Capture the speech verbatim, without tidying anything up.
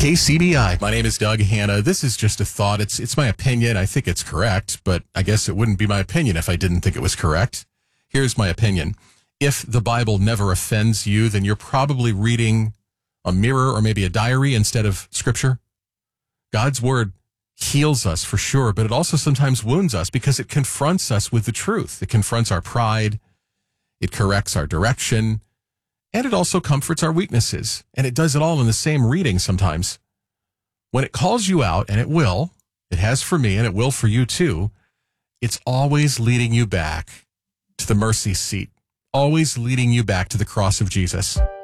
K C B I. My name is Doug Hanna. This is just a thought. It's it's my opinion. I think it's correct, but I guess it wouldn't be my opinion if I didn't think it was correct. Here's my opinion. If the Bible never offends you, then you're probably reading a mirror or maybe a diary instead of Scripture. God's Word heals us for sure, but it also sometimes wounds us because it confronts us with the truth. It confronts our pride. It corrects our direction. And it also comforts our weaknesses. And it does it all in the same reading sometimes. When it calls you out, and it will, it has for me, and it will for you too, it's always leading you back to the mercy seat, always leading you back to the cross of Jesus.